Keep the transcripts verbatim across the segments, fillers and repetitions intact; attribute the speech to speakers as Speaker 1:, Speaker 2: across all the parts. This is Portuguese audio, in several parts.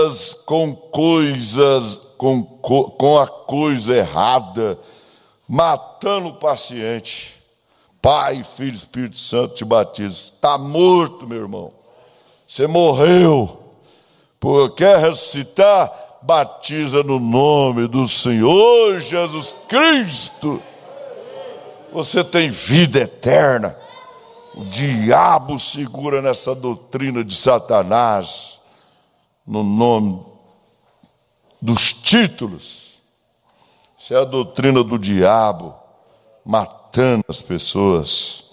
Speaker 1: com coisas, com, com a coisa errada, matando o paciente. Pai, Filho, Espírito Santo te batiza. Está morto, meu irmão. Você morreu. Pô, quer ressuscitar? Batiza no nome do Senhor Jesus Cristo. Você tem vida eterna. O diabo segura nessa doutrina de Satanás, no nome dos títulos. Isso é a doutrina do diabo, matando as pessoas.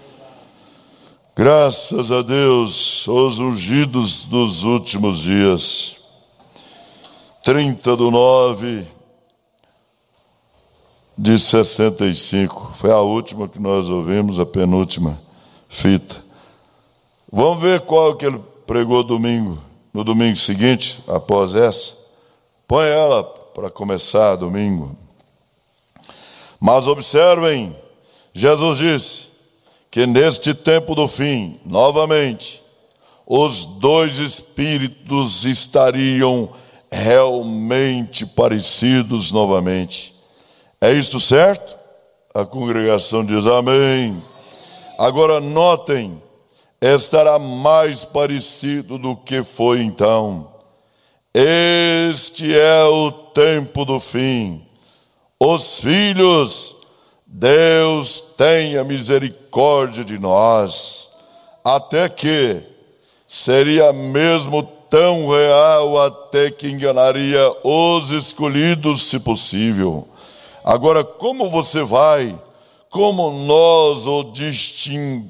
Speaker 1: Graças a Deus, os ungidos dos últimos dias. trinta do nove de sessenta e cinco. Foi a última que nós ouvimos, a penúltima fita. Vamos ver qual que ele pregou domingo, no domingo seguinte, após essa. Põe ela para começar domingo. Mas observem, Jesus disse que neste tempo do fim, novamente, os dois espíritos estariam realmente parecidos novamente. É isto certo? A congregação diz amém. Agora notem, estará mais parecido do que foi então. Este é o tempo do fim. Os filhos, Deus tenha misericórdia de nós, até que seria mesmo tão real até que enganaria os escolhidos, se possível. Agora, como você vai, como nós o disting,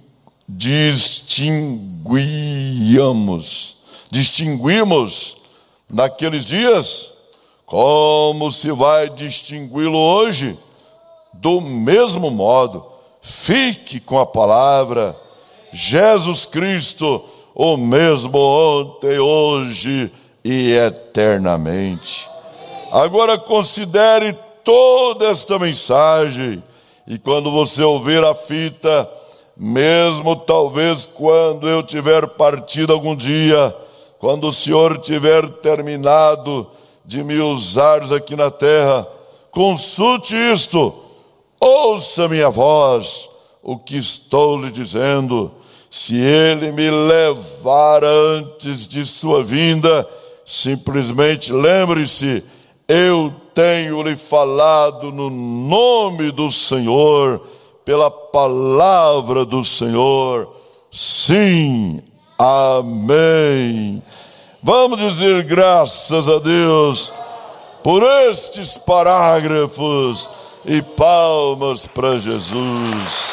Speaker 1: distinguíamos, distinguimos naqueles dias, como se vai distingui-lo hoje? Do mesmo modo, fique com a palavra. Jesus Cristo, o mesmo ontem, hoje e eternamente. Agora considere toda esta mensagem, e quando você ouvir a fita, mesmo talvez quando eu tiver partido algum dia, quando o Senhor tiver terminado de me usar aqui na terra, consulte isto. Ouça minha voz, o que estou lhe dizendo. Se ele me levar antes de sua vinda, simplesmente lembre-se, eu tenho lhe falado no nome do Senhor, pela palavra do Senhor. Sim, amém. Vamos dizer graças a Deus por estes parágrafos. E palmas para Jesus.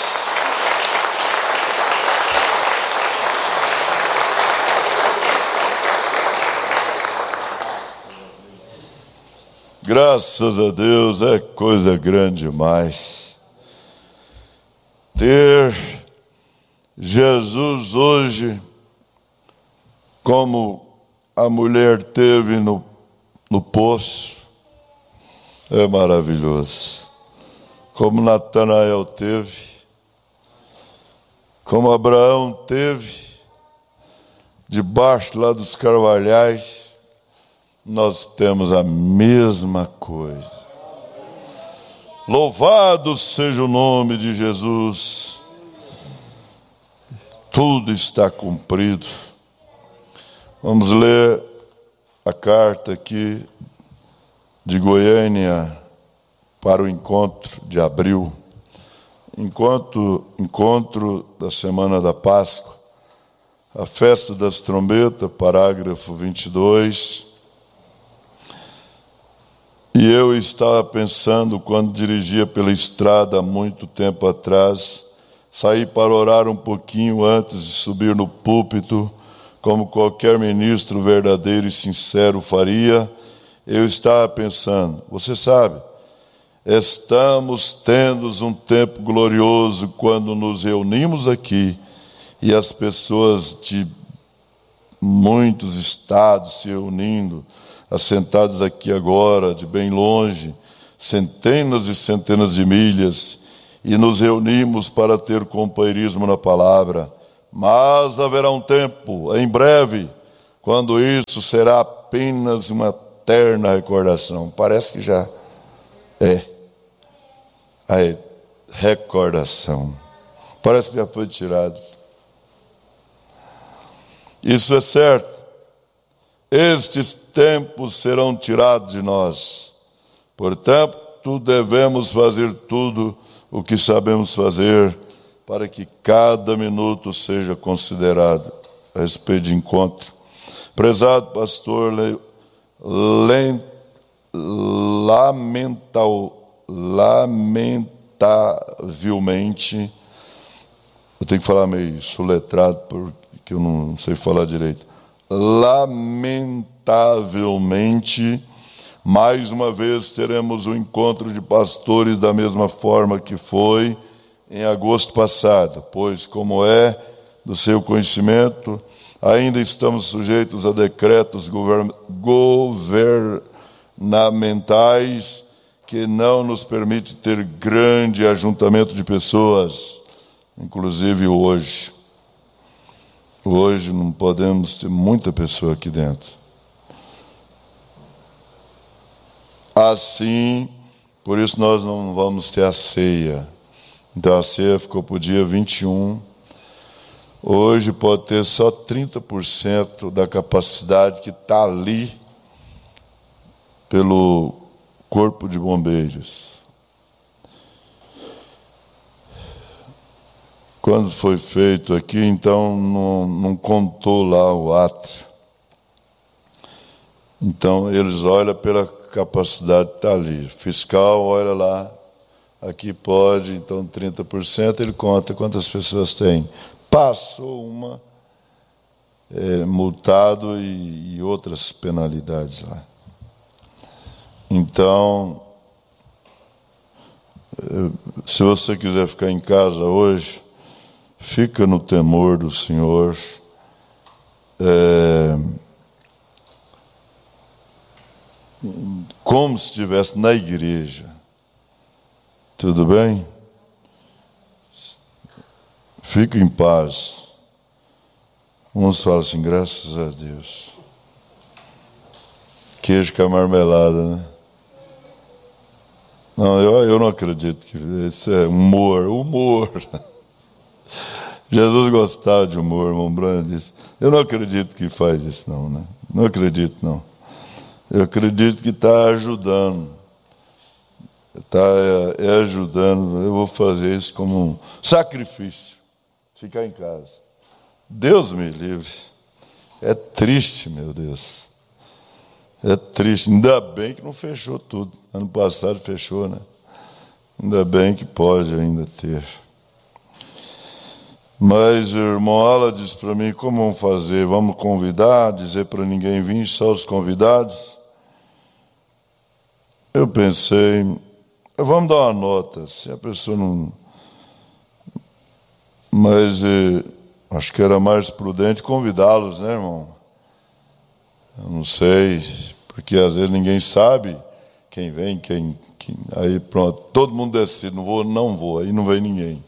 Speaker 1: Graças a Deus, é coisa grande demais ter Jesus hoje, como a mulher teve no, no poço. É maravilhoso. Como Natanael teve, como Abraão teve, debaixo lá dos carvalhais, nós temos a mesma coisa. Louvado seja o nome de Jesus. Tudo está cumprido. Vamos ler a carta aqui de Goiânia para o encontro de abril, enquanto encontro da semana da Páscoa, a festa das trombetas, parágrafo vinte e dois. E eu estava pensando, quando dirigia pela estrada há muito tempo atrás, saí para orar um pouquinho antes de subir no púlpito, como qualquer ministro verdadeiro e sincero faria. Eu estava pensando, você sabe, estamos tendo um tempo glorioso quando nos reunimos aqui e as pessoas de muitos estados se reunindo, assentados aqui agora, de bem longe, centenas e centenas de milhas, e nos reunimos para ter companheirismo na palavra. Mas haverá um tempo, em breve, quando isso será apenas uma terna recordação. Parece que já é a recordação. Parece que já foi tirado. Isso é certo. Estes tempos serão tirados de nós. Portanto, devemos fazer tudo o que sabemos fazer para que cada minuto seja considerado a respeito de encontro. Prezado pastor, lamental, lamentavelmente, eu tenho que falar meio soletrado porque eu não sei falar direito. Lamentavelmente, mais uma vez teremos um encontro de pastores da mesma forma que foi em agosto passado, pois, como é do seu conhecimento, ainda estamos sujeitos a decretos govern- governamentais que não nos permitem ter grande ajuntamento de pessoas, inclusive hoje. Hoje não podemos ter muita pessoa aqui dentro. Assim, por isso nós não vamos ter a ceia. Então a ceia ficou para o dia vinte e um. Hoje pode ter só trinta por cento da capacidade que está ali pelo Corpo de Bombeiros. Quando foi feito aqui, então não, não contou lá o átrio. Então eles olham pela capacidade que está ali. O fiscal olha lá, aqui pode, então trinta por cento, ele conta quantas pessoas tem. Passou uma, é, multado e, e outras penalidades lá. Então, se você quiser ficar em casa hoje, fica no temor do Senhor. É, como se estivesse na igreja. Tudo bem? Fique em paz. Uns falam assim, graças a Deus. Queijo com a marmelada, né? Não, eu, eu não acredito que isso é humor, humor. Jesus gostava de humor, irmão Branco disse. Eu não acredito que faz isso, não, né? Não acredito, não. Eu acredito que está ajudando. Está é, é ajudando. Eu vou fazer isso como um sacrifício. Ficar em casa. Deus me livre. É triste, meu Deus. É triste. Ainda bem que não fechou tudo. Ano passado fechou, né? Ainda bem que pode ainda ter. Mas o irmão Ala disse para mim, como vamos fazer? Vamos convidar, dizer para ninguém vir, só os convidados? Eu pensei, vamos dar uma nota, se a pessoa não... Mas eh, acho que era mais prudente convidá-los, né, irmão? Eu não sei, porque às vezes ninguém sabe quem vem, quem, quem... Aí pronto, todo mundo decide, não vou, não vou, aí não vem ninguém.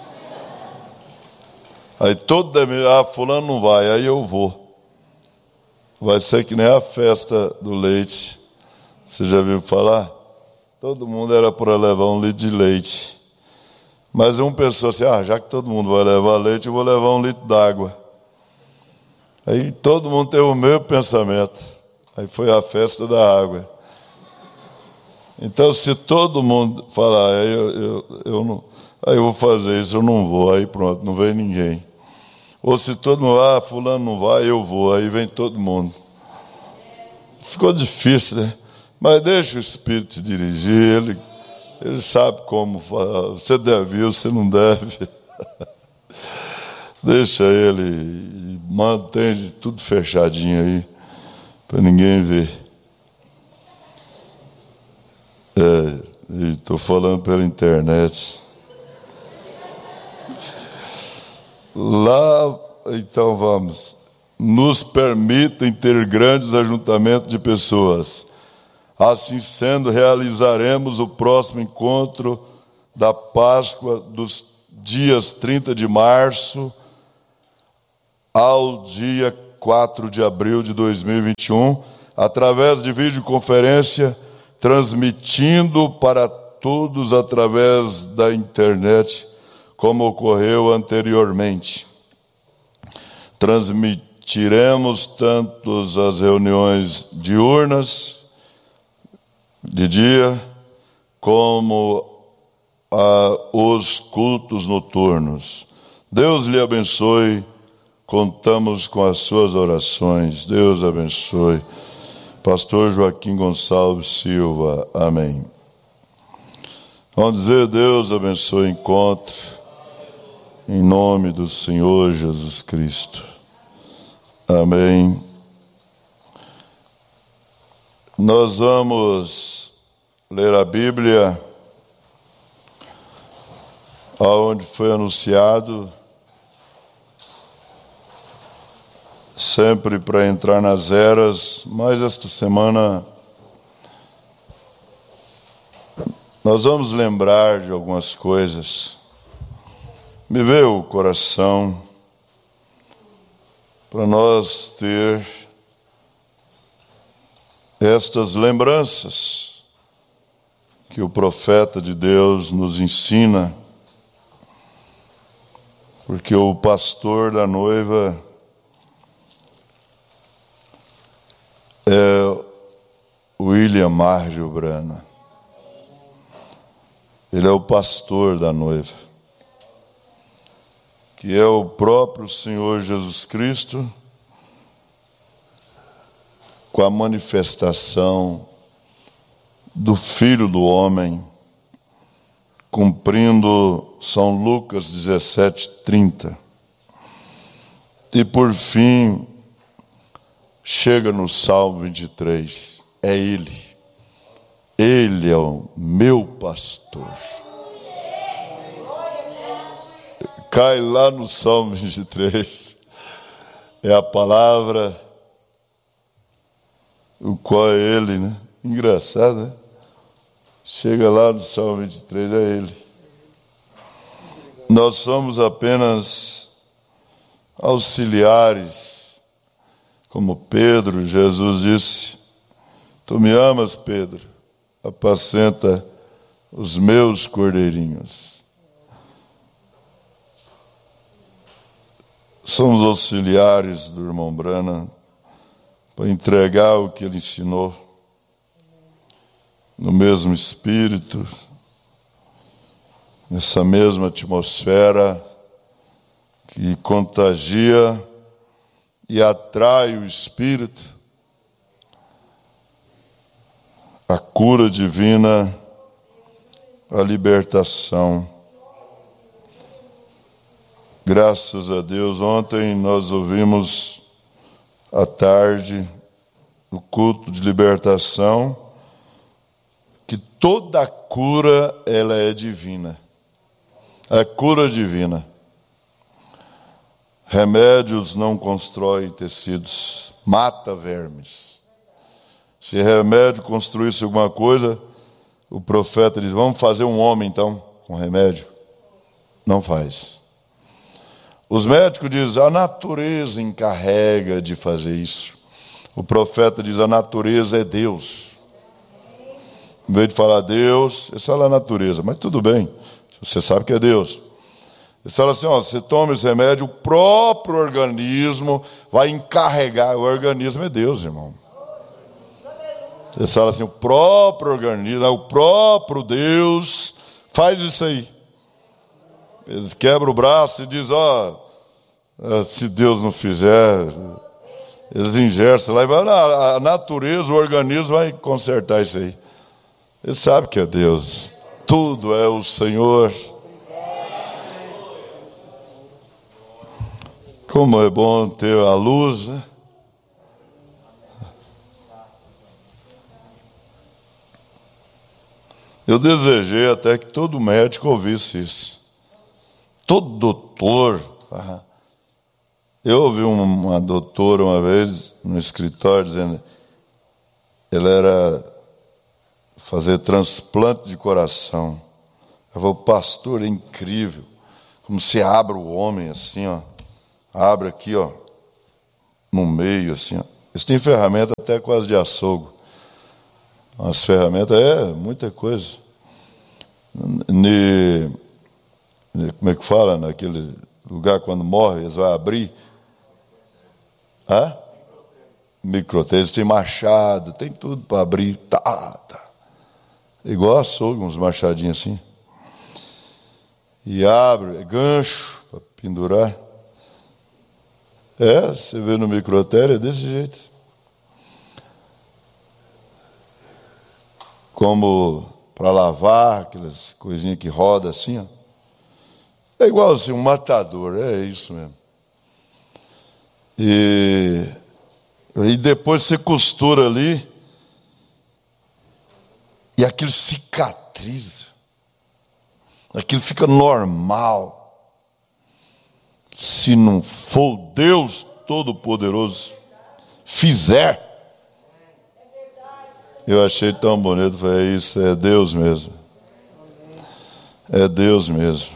Speaker 1: Aí todo mundo, ah, fulano não vai, aí eu vou. Vai ser que nem a festa do leite. Você já viu falar? Todo mundo era para levar um litro de leite. Mas um pensou assim, ah, já que todo mundo vai levar leite, eu vou levar um litro d'água. Aí todo mundo teve o mesmo pensamento. Aí foi a festa da água. Então, se todo mundo falar, aí eu, eu, eu não, aí eu vou fazer isso, eu não vou, aí pronto, não vem ninguém. Ou se todo mundo, ah, fulano não vai, eu vou, aí vem todo mundo. Ficou difícil, né? Mas deixa o Espírito te dirigir, ele, ele sabe como falar. Você deve ir, você não deve. Deixa ele e mantém tudo fechadinho aí, para ninguém ver. É, estou falando pela internet. Lá, então vamos. Nos permitem ter grandes ajuntamentos de pessoas. Assim sendo, realizaremos o próximo encontro da Páscoa dos dias trinta de março ao dia quatro de abril de dois mil e vinte e um, através de videoconferência, transmitindo para todos através da internet, como ocorreu anteriormente. Transmitiremos tanto as reuniões diurnas, de dia, como a, os cultos noturnos. Deus lhe abençoe, contamos com as suas orações. Deus abençoe. Pastor Joaquim Gonçalves Silva, amém. Vamos dizer, Deus abençoe o encontro, em nome do Senhor Jesus Cristo. Amém. Nós vamos ler a Bíblia, aonde foi anunciado, sempre para entrar nas eras, mas esta semana nós vamos lembrar de algumas coisas. Me veio o coração para nós ter estas lembranças que o profeta de Deus nos ensina, porque o pastor da noiva é William Margio Brana. Ele é o pastor da noiva, que é o próprio Senhor Jesus Cristo, com a manifestação do Filho do Homem, cumprindo São Lucas dezessete, trinta. E por fim, chega no Salmo vinte e três, é Ele. Ele é o meu pastor. Cai lá no Salmo vinte e três, é a palavra, o qual é Ele, né? Engraçado, né? Chega lá no Salmo vinte e três, é Ele. Nós somos apenas auxiliares, como Pedro. Jesus disse: Tu me amas, Pedro? Apacenta os meus cordeirinhos. Somos auxiliares do irmão Brana para entregar o que ele ensinou no mesmo espírito, nessa mesma atmosfera que contagia e atrai o espírito, a cura divina, a libertação. Graças a Deus, ontem nós ouvimos à tarde, no culto de libertação, que toda cura, ela é divina. É cura divina. Remédios não constroem tecidos, mata vermes. Se remédio construísse alguma coisa, o profeta diz: vamos fazer um homem então, com remédio. Não faz. Os médicos dizem: a natureza encarrega de fazer isso. O profeta diz: a natureza é Deus. Em vez de falar Deus, ele fala a natureza, mas tudo bem, você sabe que é Deus. Ele fala assim: ó, você toma esse remédio, o próprio organismo vai encarregar. O organismo é Deus, irmão. Você fala assim: o próprio organismo, o próprio Deus faz isso aí. Eles quebram o braço e dizem: ó, se Deus não fizer, eles ingerem lá e vai, a natureza, o organismo vai consertar isso aí. Ele sabe que é Deus. Tudo é o Senhor. Como é bom ter a luz, né? Eu desejei até que todo médico ouvisse isso. Todo doutor. Eu ouvi uma doutora uma vez no escritório dizendo, ela era fazer transplante de coração. Ela falou: pastor, é incrível como se abre o homem assim, ó. Abre aqui, ó. no meio, assim, ó. Eles têm ferramenta até quase de açougue. As ferramentas, é, muita coisa. Ne, ne, como é que fala? Naquele lugar, quando morre, eles vão abrir. Hã? Microtério. Eles têm machado, tem tudo para abrir. Tá, tá. Igual açougue, uns machadinhos assim. E abre, é gancho para pendurar. É, você vê no microtério, é desse jeito. Como para lavar, aquelas coisinhas que roda assim, ó. É igual assim, um matador, é isso mesmo. E, e depois você costura ali, e aquilo cicatriza. Aquilo fica normal. Se não for Deus Todo-Poderoso fizer. Eu achei tão bonito, falei, isso é Deus mesmo. É Deus mesmo.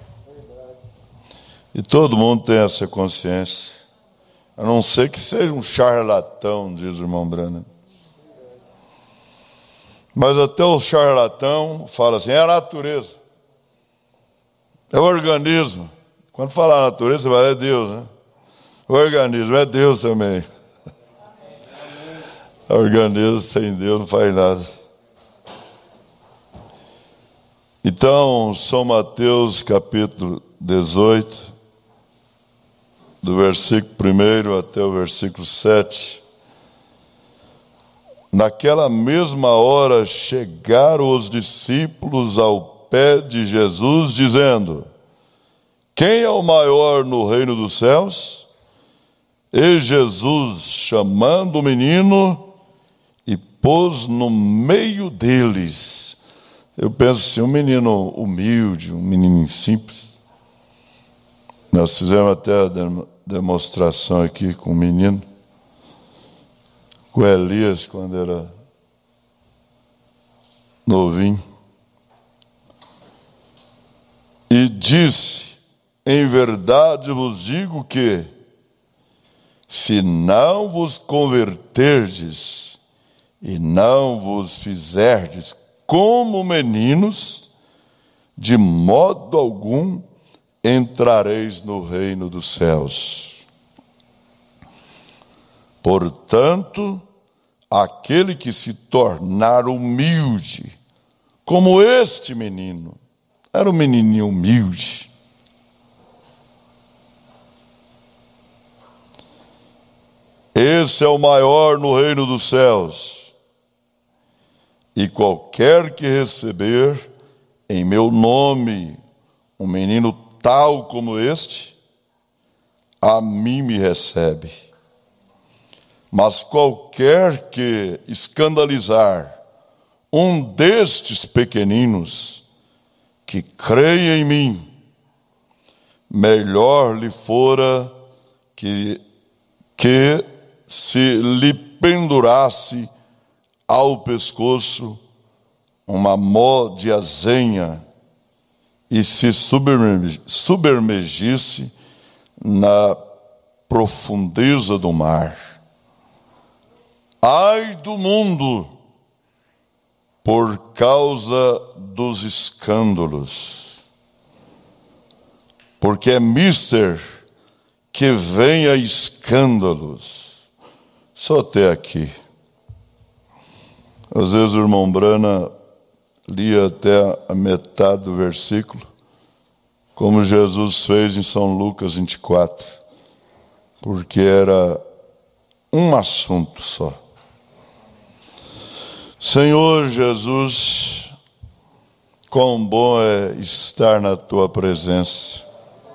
Speaker 1: E todo mundo tem essa consciência. A não ser que seja um charlatão, diz o irmão Branham. Mas até o charlatão fala assim, é a natureza. É o organismo. Quando fala a natureza, você fala, é Deus, né? O organismo é Deus também. O organismo sem Deus não faz nada. Então, São Mateus capítulo dezoito, do versículo primeiro até o versículo sete. Naquela mesma hora chegaram os discípulos ao pé de Jesus, dizendo, quem é o maior no reino dos céus? E Jesus, chamando o menino, e pôs no meio deles. Eu penso assim, um menino humilde, um menino simples. Nós fizemos até a demonstração aqui com o menino, com Elias, quando era novinho. E disse, em verdade vos digo que, se não vos converterdes e não vos fizerdes como meninos, de modo algum entrareis no reino dos céus. Portanto, aquele que se tornar humilde, como este menino, era um menininho humilde, esse é o maior no reino dos céus. E qualquer que receber em meu nome um menino tal como este, a mim me recebe. Mas qualquer que escandalizar um destes pequeninos que creia em mim, melhor lhe fora que, que se lhe pendurasse ao pescoço uma mó de azenha e se submergisse na profundeza do mar. Ai do mundo, por causa dos escândalos, porque é mister que venha escândalos. Só até aqui. Às vezes o irmão Brana lia até a metade do versículo, como Jesus fez em São Lucas vinte e quatro, porque era um assunto só. Senhor Jesus, quão bom é estar na tua presença.